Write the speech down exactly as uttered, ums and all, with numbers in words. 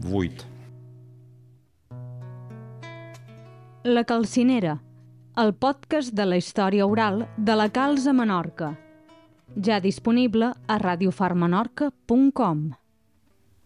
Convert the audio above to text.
vuit. La Calcinera, el podcast de la història oral de la Calç a Menorca. Ja disponible a radiofarmenorca punt com.